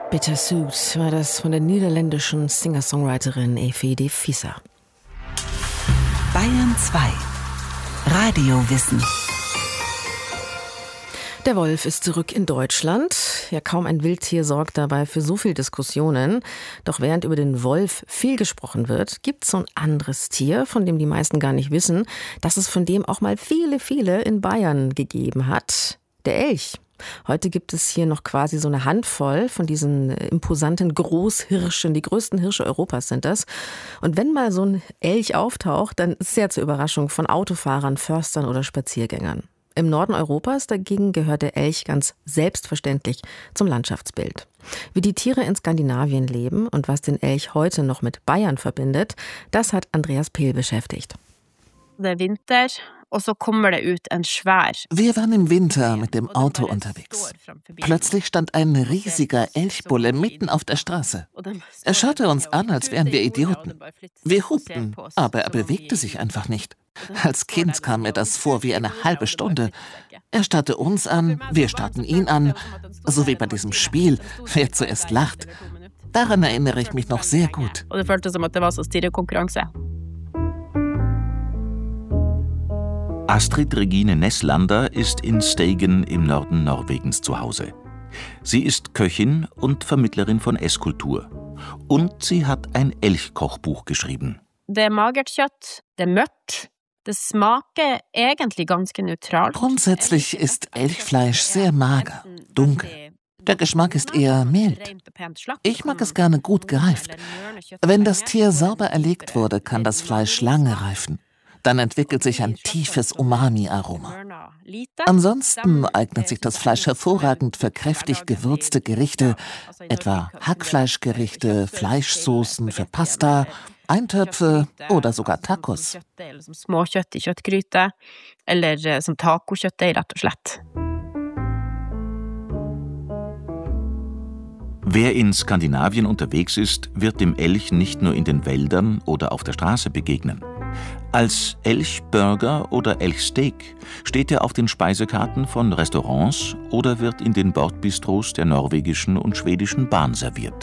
Bittersweet war das von der niederländischen Singer-Songwriterin Eefie de Visser. Bayern 2 Radiowissen. Der Wolf ist zurück in Deutschland. Ja, kaum ein Wildtier sorgt dabei für so viel Diskussionen. Doch während über den Wolf viel gesprochen wird, gibt es so ein anderes Tier, von dem die meisten gar nicht wissen, dass es von dem auch mal viele in Bayern gegeben hat. Der Elch. Heute gibt es hier noch quasi so eine Handvoll von diesen imposanten Großhirschen. Die größten Hirsche Europas sind das. Und wenn mal so ein Elch auftaucht, dann ist es ja zur Überraschung von Autofahrern, Förstern oder Spaziergängern. Im Norden Europas dagegen gehört der Elch ganz selbstverständlich zum Landschaftsbild. Wie die Tiere in Skandinavien leben und was den Elch heute noch mit Bayern verbindet, das hat Andreas Pehl beschäftigt. Der Winter. Wir waren im Winter mit dem Auto unterwegs. Plötzlich stand ein riesiger Elchbulle mitten auf der Straße. Er schaute uns an, als wären wir Idioten. Wir hupten, aber er bewegte sich einfach nicht. Als Kind kam mir das vor wie eine halbe Stunde. Er starrte uns an, wir starrten ihn an, so wie bei diesem Spiel, wer zuerst lacht. Daran erinnere ich mich noch sehr gut. Astrid Regine Nesslander ist in Steigen im Norden Norwegens zu Hause. Sie ist Köchin und Vermittlerin von Esskultur. Und sie hat ein Elchkochbuch geschrieben. Der Magerkjøtt, der mørkt, das smaker egentlig ganske neutral. Grundsätzlich ist Elchfleisch sehr mager, dunkel. Der Geschmack ist eher mild. Ich mag es gerne gut gereift. Wenn das Tier sauber erlegt wurde, kann das Fleisch lange reifen. Dann entwickelt sich ein tiefes Umami-Aroma. Ansonsten eignet sich das Fleisch hervorragend für kräftig gewürzte Gerichte, etwa Hackfleischgerichte, Fleischsoßen für Pasta, Eintöpfe oder sogar Tacos. Wer in Skandinavien unterwegs ist, wird dem Elch nicht nur in den Wäldern oder auf der Straße begegnen. Als Elchburger oder Elchsteak steht er auf den Speisekarten von Restaurants oder wird in den Bordbistros der norwegischen und schwedischen Bahn serviert.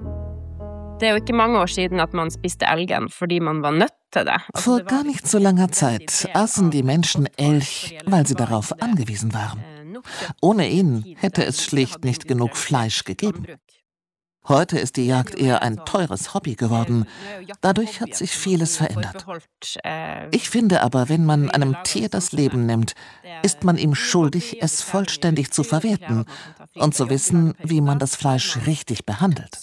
Vor gar nicht so langer Zeit aßen die Menschen Elch, weil sie darauf angewiesen waren. Ohne ihn hätte es schlicht nicht genug Fleisch gegeben. Heute ist die Jagd eher ein teures Hobby geworden. Dadurch hat sich vieles verändert. Ich finde aber, wenn man einem Tier das Leben nimmt, ist man ihm schuldig, es vollständig zu verwerten und zu wissen, wie man das Fleisch richtig behandelt.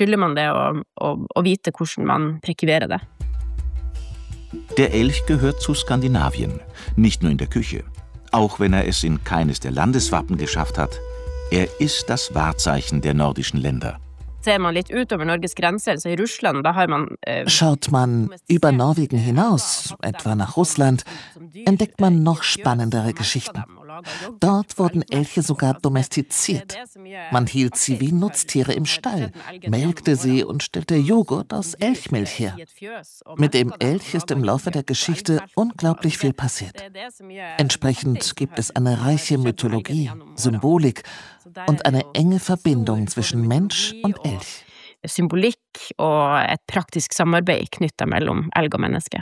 Der Elch gehört zu Skandinavien, nicht nur in der Küche. Auch wenn er es in keines der Landeswappen geschafft hat, er ist das Wahrzeichen der nordischen Länder. Schaut man über Norwegen hinaus, etwa nach Russland, entdeckt man noch spannendere Geschichten. Dort wurden Elche sogar domestiziert. Man hielt sie wie Nutztiere im Stall, melkte sie und stellte Joghurt aus Elchmilch her. Mit dem Elch ist im Laufe der Geschichte unglaublich viel passiert. Entsprechend gibt es eine reiche Mythologie, Symbolik und eine enge Verbindung zwischen Mensch und Elch. Symbolikk og et praktisk samarbeid knyttet mellom elg og menneske.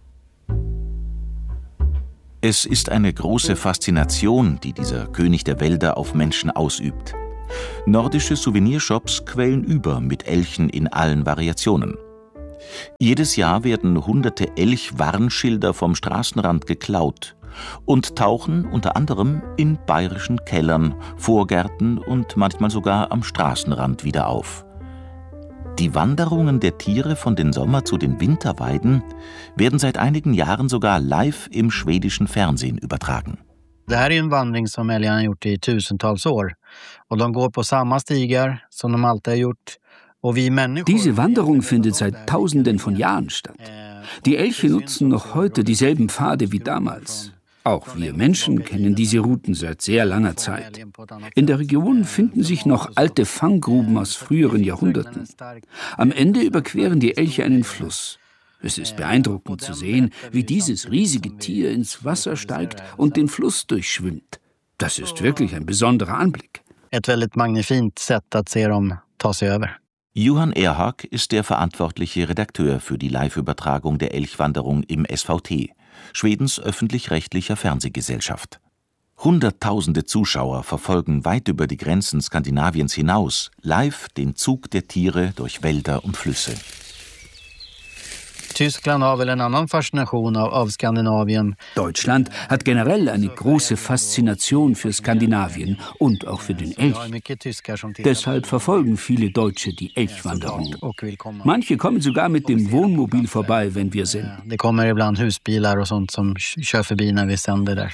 Es ist eine große Faszination, die dieser König der Wälder auf Menschen ausübt. Nordische Souvenirshops quellen über mit Elchen in allen Variationen. Jedes Jahr werden hunderte Elch-Warnschilder vom Straßenrand geklaut und tauchen unter anderem in bayerischen Kellern, Vorgärten und manchmal sogar am Straßenrand wieder auf. Die Wanderungen der Tiere von den Sommer- zu den Winterweiden werden seit einigen Jahren sogar live im schwedischen Fernsehen übertragen. Det här är en vandring som älgarna gjort i tusentals år. Och de går på samma stigar som de alltid har gjort. Diese Wanderung findet seit Tausenden von Jahren statt. Die Elche nutzen noch heute dieselben Pfade wie damals. Auch wir Menschen kennen diese Routen seit sehr langer Zeit. In der Region finden sich noch alte Fanggruben aus früheren Jahrhunderten. Am Ende überqueren die Elche einen Fluss. Es ist beeindruckend zu sehen, wie dieses riesige Tier ins Wasser steigt und den Fluss durchschwimmt. Das ist wirklich ein besonderer Anblick. Ett väldigt magnifint sätt att se dem ta sig över. Johan Erhag ist der verantwortliche Redakteur für die Live-Übertragung der Elchwanderung im SVT, Schwedens öffentlich-rechtlicher Fernsehgesellschaft. Hunderttausende Zuschauer verfolgen weit über die Grenzen Skandinaviens hinaus live den Zug der Tiere durch Wälder und Flüsse. Tyskland har väl en annan fascination av Skandinavien. Deutschland hat generell eine große Faszination für Skandinavien und auch für den Elch. Deshalb verfolgen viele Deutsche die Elchwanderung. Manche kommen sogar mit dem Wohnmobil vorbei, wenn wir sind. Det kommer ibland husbilar och sånt som kör förbi när vi sänder där.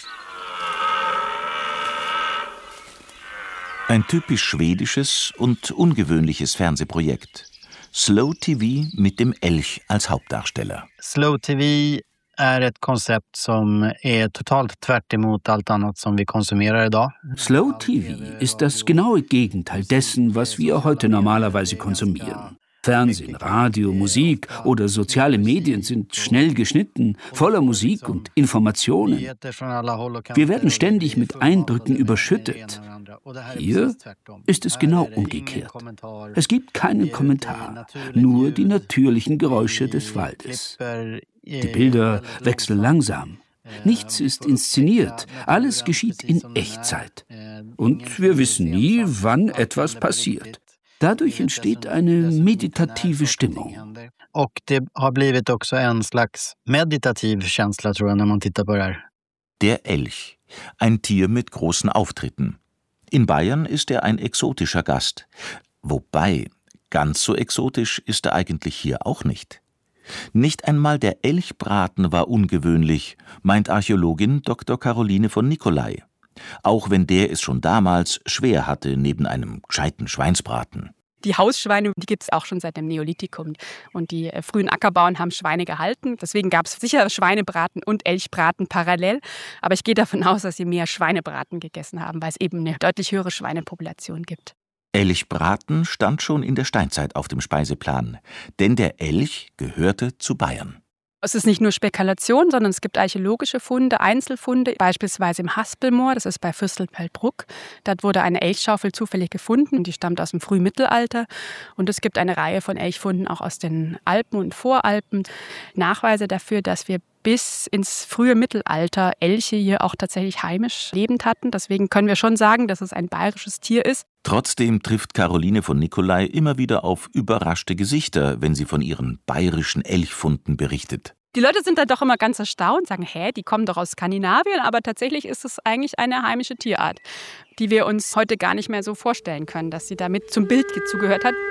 Ein typisch schwedisches und ungewöhnliches Fernsehprojekt. Slow TV mit dem Elch als Hauptdarsteller. Slow TV är ett koncept som är totalt tvärt emot allt annat som vi konsumerar idag. Slow TV ist das genaue Gegenteil dessen, was wir heute normalerweise konsumieren. Fernsehen, Radio, Musik oder soziale Medien sind schnell geschnitten, voller Musik und Informationen. Wir werden ständig mit Eindrücken überschüttet. Hier ist es genau umgekehrt. Es gibt keinen Kommentar, nur die natürlichen Geräusche des Waldes. Die Bilder wechseln langsam. Nichts ist inszeniert, alles geschieht in Echtzeit. Und wir wissen nie, wann etwas passiert. Dadurch entsteht eine meditative Stimmung. Och det har blivit också en slags meditativ känsla, tror jag, när man tittar på det här. Der Elch, ein Tier mit großen Auftritten. In Bayern ist er ein exotischer Gast. Wobei, ganz so exotisch ist er eigentlich hier auch nicht. Nicht einmal der Elchbraten war ungewöhnlich, meint Archäologin Dr. Caroline von Nicolai. Auch wenn der es schon damals schwer hatte neben einem gescheiten Schweinsbraten. Die Hausschweine, die gibt es auch schon seit dem Neolithikum. Und die frühen Ackerbauern haben Schweine gehalten. Deswegen gab es sicher Schweinebraten und Elchbraten parallel. Aber ich gehe davon aus, dass sie mehr Schweinebraten gegessen haben, weil es eben eine deutlich höhere Schweinepopulation gibt. Elchbraten stand schon in der Steinzeit auf dem Speiseplan. Denn der Elch gehörte zu Bayern. Es ist nicht nur Spekulation, sondern es gibt archäologische Funde, Einzelfunde, beispielsweise im Haspelmoor, das ist bei Fürstelpeldbruck. Dort wurde eine Elchschaufel zufällig gefunden, die stammt aus dem Frühmittelalter. Und es gibt eine Reihe von Elchfunden auch aus den Alpen und Voralpen. Nachweise dafür, dass wir bis ins frühe Mittelalter Elche hier auch tatsächlich heimisch lebend hatten. Deswegen können wir schon sagen, dass es ein bayerisches Tier ist. Trotzdem trifft Caroline von Nicolai immer wieder auf überraschte Gesichter, wenn sie von ihren bayerischen Elchfunden berichtet. Die Leute sind dann doch immer ganz erstaunt, sagen, die kommen doch aus Skandinavien, aber tatsächlich ist es eigentlich eine heimische Tierart, die wir uns heute gar nicht mehr so vorstellen können, dass sie damit zum Bild zugehört hat.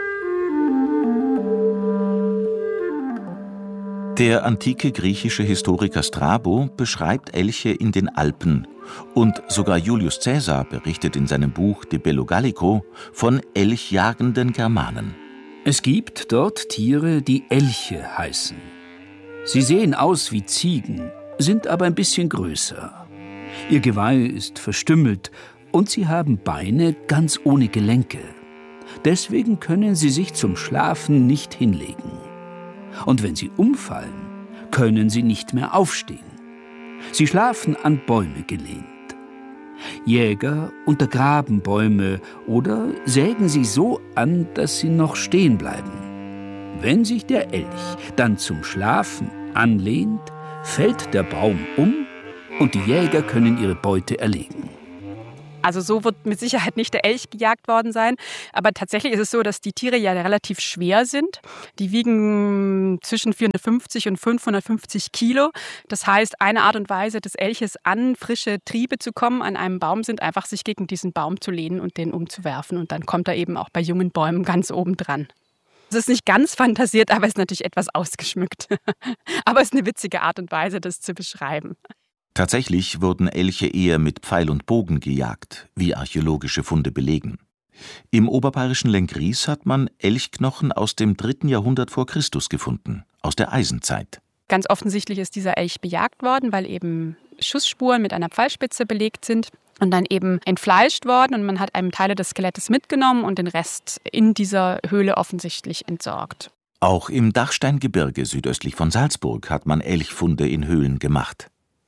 Der antike griechische Historiker Strabo beschreibt Elche in den Alpen und sogar Julius Caesar berichtet in seinem Buch De Bello Gallico von elchjagenden Germanen. Es gibt dort Tiere, die Elche heißen. Sie sehen aus wie Ziegen, sind aber ein bisschen größer. Ihr Geweih ist verstümmelt und sie haben Beine ganz ohne Gelenke. Deswegen können sie sich zum Schlafen nicht hinlegen. Und wenn sie umfallen, können sie nicht mehr aufstehen. Sie schlafen an Bäume gelehnt. Jäger untergraben Bäume oder sägen sie so an, dass sie noch stehen bleiben. Wenn sich der Elch dann zum Schlafen anlehnt, fällt der Baum um und die Jäger können ihre Beute erlegen. Also so wird mit Sicherheit nicht der Elch gejagt worden sein. Aber tatsächlich ist es so, dass die Tiere ja relativ schwer sind. Die wiegen zwischen 450 und 550 Kilo. Das heißt, eine Art und Weise des Elches an frische Triebe zu kommen, an einem Baum, sind einfach, sich gegen diesen Baum zu lehnen und den umzuwerfen. Und dann kommt er eben auch bei jungen Bäumen ganz oben dran. Es ist nicht ganz fantasiert, aber es ist natürlich etwas ausgeschmückt. Aber es ist eine witzige Art und Weise, das zu beschreiben. Tatsächlich wurden Elche eher mit Pfeil und Bogen gejagt, wie archäologische Funde belegen. Im oberbayerischen Lenggries hat man Elchknochen aus dem 3. Jahrhundert vor Christus gefunden, aus der Eisenzeit. Ganz offensichtlich ist dieser Elch bejagt worden, weil eben Schussspuren mit einer Pfeilspitze belegt sind und dann eben entfleischt worden. Und man hat einem Teile des Skelettes mitgenommen und den Rest in dieser Höhle offensichtlich entsorgt. Auch im Dachsteingebirge südöstlich von Salzburg hat man Elchfunde in Höhlen gemacht.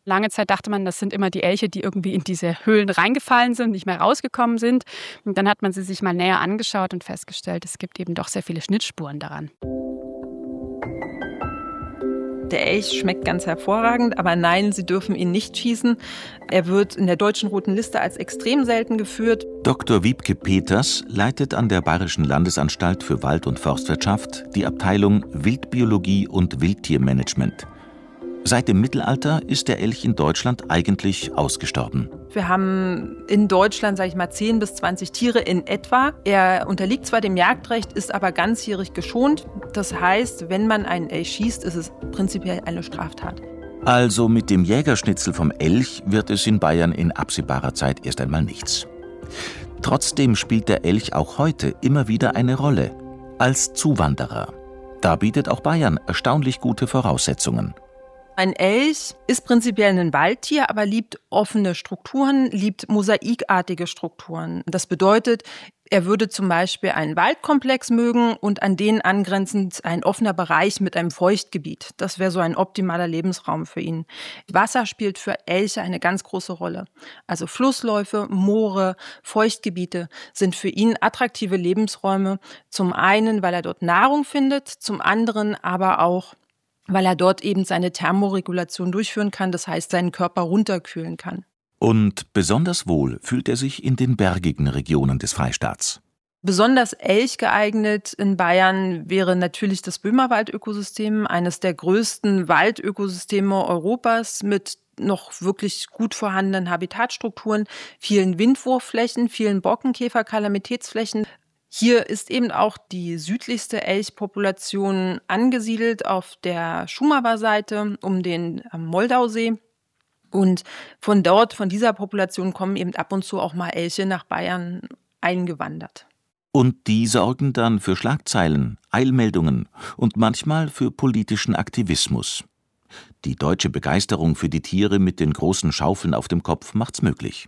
Lange Zeit dachte man, das sind immer die Elche, die irgendwie in diese Höhlen reingefallen sind, nicht mehr rausgekommen sind. Und dann hat man sie sich mal näher angeschaut und festgestellt, es gibt eben doch sehr viele Schnittspuren daran. Der Elch schmeckt ganz hervorragend, aber nein, Sie dürfen ihn nicht schießen. Er wird in der Deutschen Roten Liste als extrem selten geführt. Dr. Wiebke Peters leitet an der Bayerischen Landesanstalt für Wald- und Forstwirtschaft die Abteilung Wildbiologie und Wildtiermanagement. Seit dem Mittelalter ist der Elch in Deutschland eigentlich ausgestorben. Wir haben in Deutschland, 10 bis 20 Tiere in etwa. Er unterliegt zwar dem Jagdrecht, ist aber ganzjährig geschont. Das heißt, wenn man einen Elch schießt, ist es prinzipiell eine Straftat. Also mit dem Jägerschnitzel vom Elch wird es in Bayern in absehbarer Zeit erst einmal nichts. Trotzdem spielt der Elch auch heute immer wieder eine Rolle. Als Zuwanderer. Da bietet auch Bayern erstaunlich gute Voraussetzungen. Ein Elch ist prinzipiell ein Waldtier, aber liebt offene Strukturen, liebt mosaikartige Strukturen. Das bedeutet, er würde zum Beispiel einen Waldkomplex mögen und an den angrenzend ein offener Bereich mit einem Feuchtgebiet. Das wäre so ein optimaler Lebensraum für ihn. Wasser spielt für Elche eine ganz große Rolle. Also Flussläufe, Moore, Feuchtgebiete sind für ihn attraktive Lebensräume. Zum einen, weil er dort Nahrung findet, zum anderen aber auch, weil er dort eben seine Thermoregulation durchführen kann, das heißt, seinen Körper runterkühlen kann. Und besonders wohl fühlt er sich in den bergigen Regionen des Freistaats. Besonders Elch geeignet in Bayern wäre natürlich das Böhmerwaldökosystem, eines der größten Waldökosysteme Europas mit noch wirklich gut vorhandenen Habitatstrukturen, vielen Windwurfflächen, vielen Borkenkäfer-Kalamitätsflächen. Hier ist eben auch die südlichste Elchpopulation angesiedelt auf der Schumacher-Seite um den Moldausee. Und von dieser Population kommen eben ab und zu auch mal Elche nach Bayern eingewandert. Und die sorgen dann für Schlagzeilen, Eilmeldungen und manchmal für politischen Aktivismus. Die deutsche Begeisterung für die Tiere mit den großen Schaufeln auf dem Kopf macht's möglich.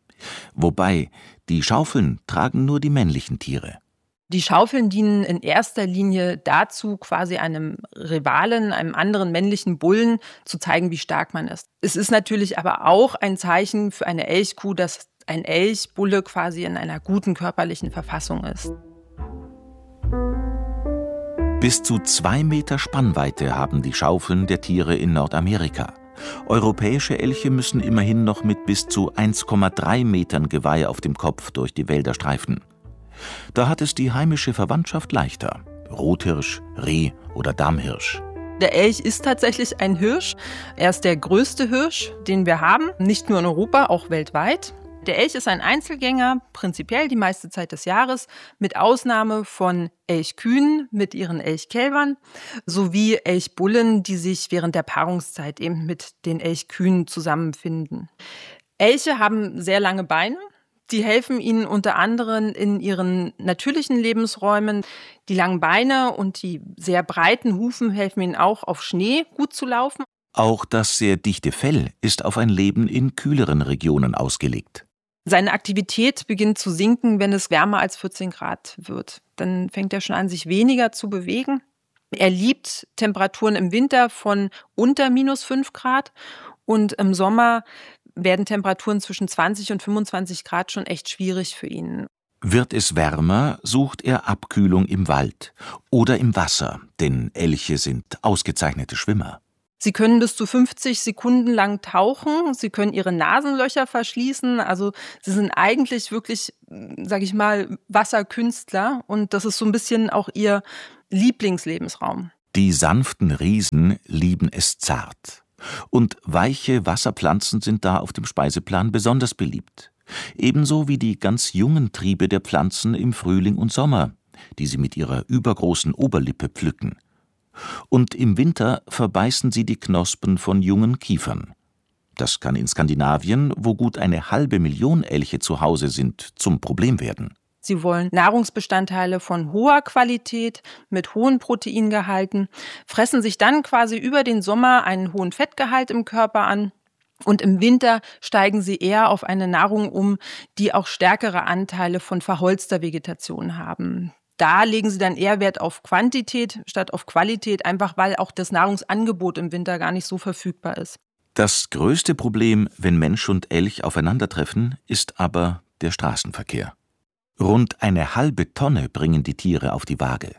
Wobei, die Schaufeln tragen nur die männlichen Tiere. Die Schaufeln dienen in erster Linie dazu, quasi einem Rivalen, einem anderen männlichen Bullen zu zeigen, wie stark man ist. Es ist natürlich aber auch ein Zeichen für eine Elchkuh, dass ein Elchbulle quasi in einer guten körperlichen Verfassung ist. Bis zu 2 Meter Spannweite haben die Schaufeln der Tiere in Nordamerika. Europäische Elche müssen immerhin noch mit bis zu 1,3 Metern Geweih auf dem Kopf durch die Wälder streifen. Da hat es die heimische Verwandtschaft leichter. Rothirsch, Reh oder Damhirsch. Der Elch ist tatsächlich ein Hirsch. Er ist der größte Hirsch, den wir haben, nicht nur in Europa, auch weltweit. Der Elch ist ein Einzelgänger, prinzipiell die meiste Zeit des Jahres, mit Ausnahme von Elchkühen mit ihren Elchkälbern sowie Elchbullen, die sich während der Paarungszeit eben mit den Elchkühen zusammenfinden. Elche haben sehr lange Beine. Die helfen ihnen unter anderem in ihren natürlichen Lebensräumen. Die langen Beine und die sehr breiten Hufen helfen ihnen auch, auf Schnee gut zu laufen. Auch das sehr dichte Fell ist auf ein Leben in kühleren Regionen ausgelegt. Seine Aktivität beginnt zu sinken, wenn es wärmer als 14 Grad wird. Dann fängt er schon an, sich weniger zu bewegen. Er liebt Temperaturen im Winter von unter -5 Grad und im Sommer werden Temperaturen zwischen 20 und 25 Grad schon echt schwierig für ihn. Wird es wärmer, sucht er Abkühlung im Wald oder im Wasser, denn Elche sind ausgezeichnete Schwimmer. Sie können bis zu 50 Sekunden lang tauchen, sie können ihre Nasenlöcher verschließen, also sie sind eigentlich wirklich, Wasserkünstler und das ist so ein bisschen auch ihr Lieblingslebensraum. Die sanften Riesen lieben es zart. Und weiche Wasserpflanzen sind da auf dem Speiseplan besonders beliebt. Ebenso wie die ganz jungen Triebe der Pflanzen im Frühling und Sommer, die sie mit ihrer übergroßen Oberlippe pflücken. Und im Winter verbeißen sie die Knospen von jungen Kiefern. Das kann in Skandinavien, wo gut 500.000 Elche zu Hause sind, zum Problem werden. Sie wollen Nahrungsbestandteile von hoher Qualität mit hohen Proteingehalten, fressen sich dann quasi über den Sommer einen hohen Fettgehalt im Körper an. Und im Winter steigen sie eher auf eine Nahrung um, die auch stärkere Anteile von verholzter Vegetation haben. Da legen sie dann eher Wert auf Quantität statt auf Qualität, einfach weil auch das Nahrungsangebot im Winter gar nicht so verfügbar ist. Das größte Problem, wenn Mensch und Elch aufeinandertreffen, ist aber der Straßenverkehr. Rund 1/2 Tonne bringen die Tiere auf die Waage.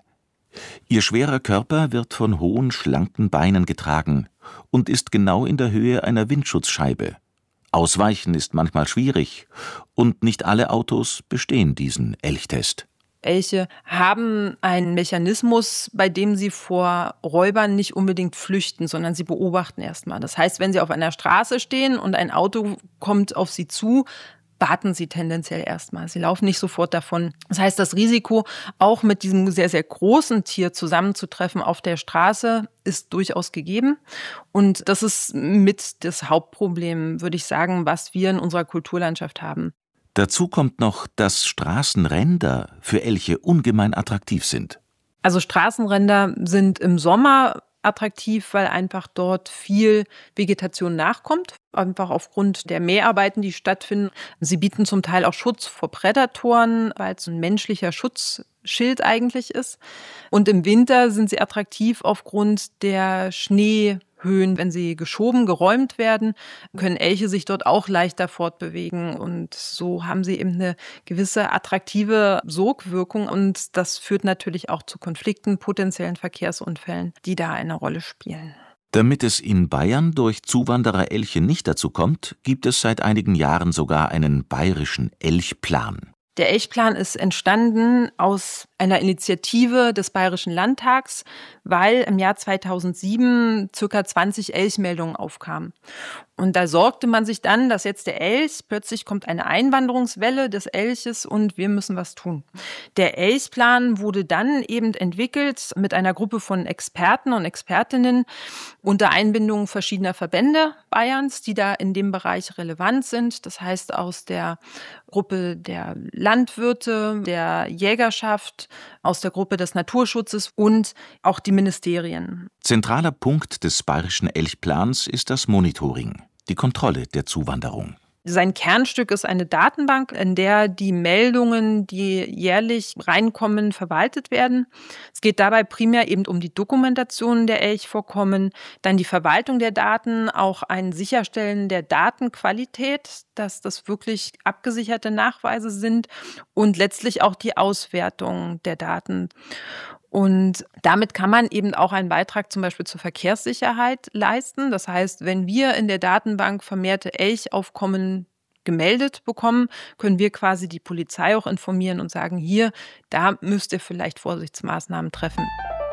Ihr schwerer Körper wird von hohen, schlanken Beinen getragen und ist genau in der Höhe einer Windschutzscheibe. Ausweichen ist manchmal schwierig und nicht alle Autos bestehen diesen Elchtest. Elche haben einen Mechanismus, bei dem sie vor Räubern nicht unbedingt flüchten, sondern sie beobachten erstmal. Das heißt, wenn sie auf einer Straße stehen und ein Auto kommt auf sie zu, warten sie tendenziell erstmal. Sie laufen nicht sofort davon. Das heißt, das Risiko, auch mit diesem sehr, sehr großen Tier zusammenzutreffen auf der Straße, ist durchaus gegeben. Und das ist mit das Hauptproblem, würde ich sagen, was wir in unserer Kulturlandschaft haben. Dazu kommt noch, dass Straßenränder für Elche ungemein attraktiv sind. Also Straßenränder sind im Sommer attraktiv, weil einfach dort viel Vegetation nachkommt, einfach aufgrund der Mäharbeiten, die stattfinden. Sie bieten zum Teil auch Schutz vor Prädatoren, weil es ein menschlicher Schutzschild eigentlich ist. Und im Winter sind sie attraktiv aufgrund der Schneehöhen. Wenn sie geräumt werden, können Elche sich dort auch leichter fortbewegen. Und so haben sie eben eine gewisse attraktive Sogwirkung. Und das führt natürlich auch zu Konflikten, potenziellen Verkehrsunfällen, die da eine Rolle spielen. Damit es in Bayern durch Zuwanderer-Elche nicht dazu kommt, gibt es seit einigen Jahren sogar einen bayerischen Elchplan. Der Elchplan ist entstanden aus einer Initiative des Bayerischen Landtags, weil im Jahr 2007 ca. 20 Elchmeldungen aufkamen. Und da sorgte man sich dann, dass jetzt der Elch, plötzlich kommt eine Einwanderungswelle des Elches und wir müssen was tun. Der Elchplan wurde dann eben entwickelt mit einer Gruppe von Experten und Expertinnen unter Einbindung verschiedener Verbände Bayerns, die da in dem Bereich relevant sind. Das heißt aus der Gruppe der Landwirte, der Jägerschaft, aus der Gruppe des Naturschutzes und auch die Ministerien. Zentraler Punkt des bayerischen Elchplans ist das Monitoring, die Kontrolle der Zuwanderung. Sein Kernstück ist eine Datenbank, in der die Meldungen, die jährlich reinkommen, verwaltet werden. Es geht dabei primär eben um die Dokumentation der Elchvorkommen, dann die Verwaltung der Daten, auch ein Sicherstellen der Datenqualität, dass das wirklich abgesicherte Nachweise sind und letztlich auch die Auswertung der Daten. Und damit kann man eben auch einen Beitrag zum Beispiel zur Verkehrssicherheit leisten. Das heißt, wenn wir in der Datenbank vermehrte Elchaufkommen gemeldet bekommen, können wir quasi die Polizei auch informieren und sagen, hier, da müsst ihr vielleicht Vorsichtsmaßnahmen treffen.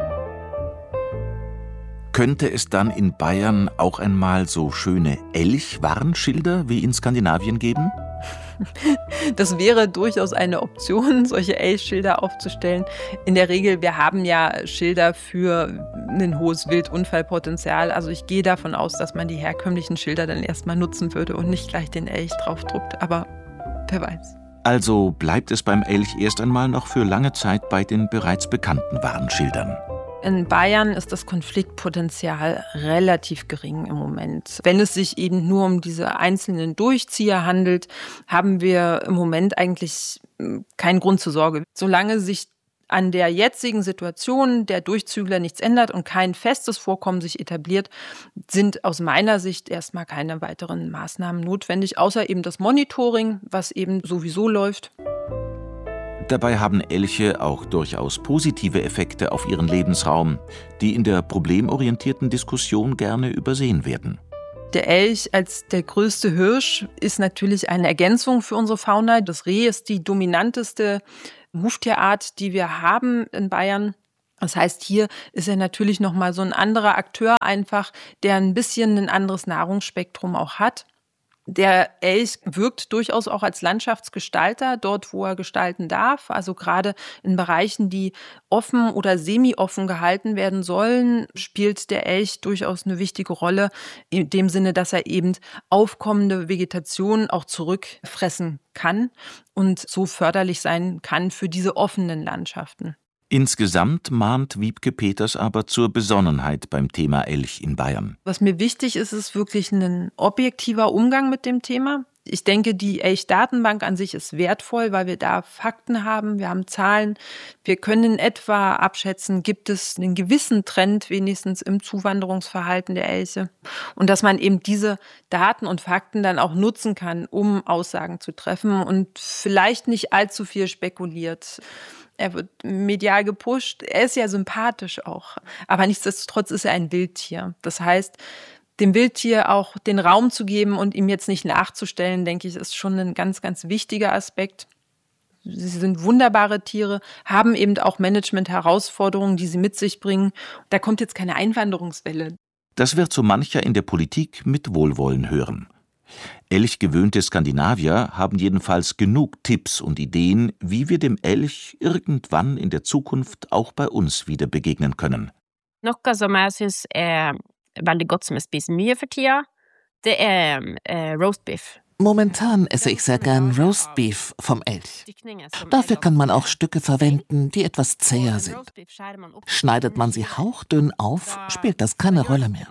Könnte es dann in Bayern auch einmal so schöne Elchwarnschilder wie in Skandinavien geben? Das wäre durchaus eine Option, solche Elchschilder aufzustellen. In der Regel, wir haben ja Schilder für ein hohes Wildunfallpotenzial. Also ich gehe davon aus, dass man die herkömmlichen Schilder dann erstmal nutzen würde und nicht gleich den Elch draufdruckt. Aber wer weiß. Also bleibt es beim Elch erst einmal noch für lange Zeit bei den bereits bekannten Warnschildern. In Bayern ist das Konfliktpotenzial relativ gering im Moment. Wenn es sich eben nur um diese einzelnen Durchzieher handelt, haben wir im Moment eigentlich keinen Grund zur Sorge. Solange sich an der jetzigen Situation der Durchzügler nichts ändert und kein festes Vorkommen sich etabliert, sind aus meiner Sicht erstmal keine weiteren Maßnahmen notwendig, außer eben das Monitoring, was eben sowieso läuft. Dabei haben Elche auch durchaus positive Effekte auf ihren Lebensraum, die in der problemorientierten Diskussion gerne übersehen werden. Der Elch als der größte Hirsch ist natürlich eine Ergänzung für unsere Fauna. Das Reh ist die dominanteste Huftierart, die wir haben in Bayern. Das heißt, hier ist er natürlich nochmal so ein anderer Akteur einfach, der ein bisschen ein anderes Nahrungsspektrum auch hat. Der Elch wirkt durchaus auch als Landschaftsgestalter, dort wo er gestalten darf. Also gerade in Bereichen, die offen oder semi-offen gehalten werden sollen, spielt der Elch durchaus eine wichtige Rolle. In dem Sinne, dass er eben aufkommende Vegetation auch zurückfressen kann und so förderlich sein kann für diese offenen Landschaften. Insgesamt mahnt Wiebke Peters aber zur Besonnenheit beim Thema Elch in Bayern. Was mir wichtig ist, ist wirklich ein objektiver Umgang mit dem Thema. Ich denke, die Elchdatenbank an sich ist wertvoll, weil wir da Fakten haben, wir haben Zahlen. Wir können in etwa abschätzen, gibt es einen gewissen Trend wenigstens im Zuwanderungsverhalten der Elche. Und dass man eben diese Daten und Fakten dann auch nutzen kann, um Aussagen zu treffen und vielleicht nicht allzu viel spekuliert. Er wird medial gepusht, er ist ja sympathisch auch. Aber nichtsdestotrotz ist er ein Wildtier. Das heißt, dem Wildtier auch den Raum zu geben und ihm jetzt nicht nachzustellen, denke ich, ist schon ein ganz, ganz wichtiger Aspekt. Sie sind wunderbare Tiere, haben eben auch Management-Herausforderungen, die sie mit sich bringen. Da kommt jetzt keine Einwanderungswelle. Das wird so mancher in der Politik mit Wohlwollen hören. Elchgewöhnte Skandinavier haben jedenfalls genug Tipps und Ideen, wie wir dem Elch irgendwann in der Zukunft auch bei uns wieder begegnen können. Noe som jeg synes veldig godt som jeg spiser mye for tida, det roastbeef. Momentan esse ich sehr gern Roastbeef vom Elch. Dafür kann man auch Stücke verwenden, die etwas zäher sind. Schneidet man sie hauchdünn auf, spielt das keine Rolle mehr.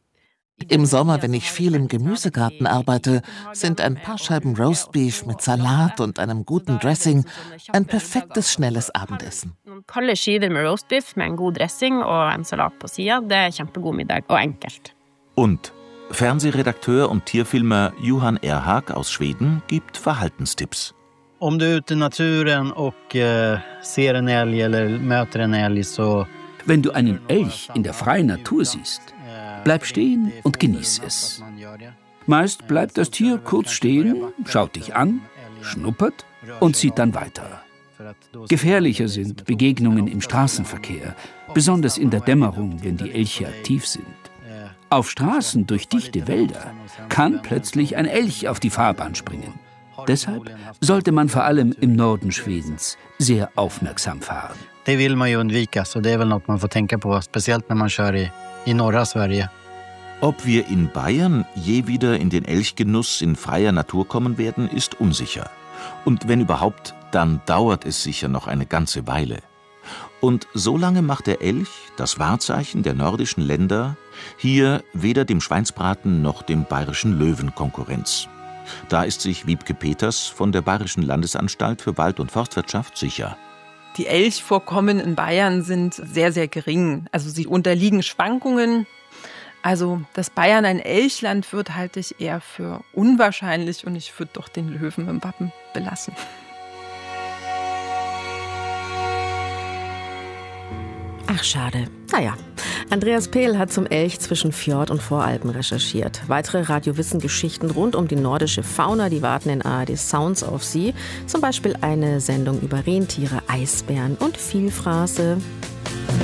Im Sommer, wenn ich viel im Gemüsegarten arbeite, sind ein paar Scheiben Roastbeef mit Salat und einem guten Dressing ein perfektes, schnelles Abendessen. Kalde skiver med roastbeef med en god dressing og en salat på sida, det kjempegod middag og enkelt. Und Fernsehredakteur und Tierfilmer Johan Erhag aus Schweden gibt Verhaltenstipps. Om du är ute i naturen och ser en älg eller möter en älg så... Wenn du einen Elch in der freien Natur siehst, bleib stehen und genieß es. Meist bleibt das Tier kurz stehen, schaut dich an, schnuppert und zieht dann weiter. Gefährlicher sind Begegnungen im Straßenverkehr, besonders in der Dämmerung, wenn die Elche aktiv sind. Auf Straßen durch dichte Wälder kann plötzlich ein Elch auf die Fahrbahn springen. Deshalb sollte man vor allem im Norden Schwedens sehr aufmerksam fahren. Det vill man ju undvika, så det är väl något man får tänka på, speciellt när man kör i norra Sverige. Ob wir in Bayern je wieder in den Elchgenuss in freier Natur kommen werden, ist unsicher. Und wenn überhaupt, dann dauert es sicher noch eine ganze Weile. Und so lange macht der Elch, das Wahrzeichen der nordischen Länder, hier weder dem Schweinsbraten noch dem bayerischen Löwen Konkurrenz. Da ist sich Wiebke Peters von der Bayerischen Landesanstalt für Wald- und Forstwirtschaft sicher. Die Elchvorkommen in Bayern sind sehr, sehr gering. Also sie unterliegen Schwankungen. Also, dass Bayern ein Elchland wird, halte ich eher für unwahrscheinlich und ich würde doch den Löwen im Wappen belassen. Ach, schade. Naja, Andreas Pehl hat zum Elch zwischen Fjord und Voralpen recherchiert. Weitere Radio-Wissen-Geschichten rund um die nordische Fauna, die warten in ARD Sounds auf Sie. Zum Beispiel eine Sendung über Rentiere, Eisbären und Vielfraße.